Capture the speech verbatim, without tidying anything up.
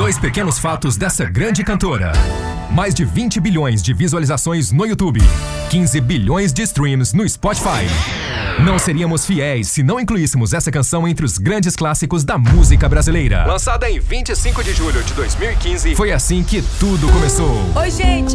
Dois pequenos fatos dessa grande cantora. Mais de vinte bilhões de visualizações no YouTube. quinze bilhões de streams no Spotify. Não seríamos fiéis se não incluíssemos essa canção entre os grandes clássicos da música brasileira. Lançada em vinte e cinco de julho de dois mil e quinze, foi assim que tudo começou. Oi, gente!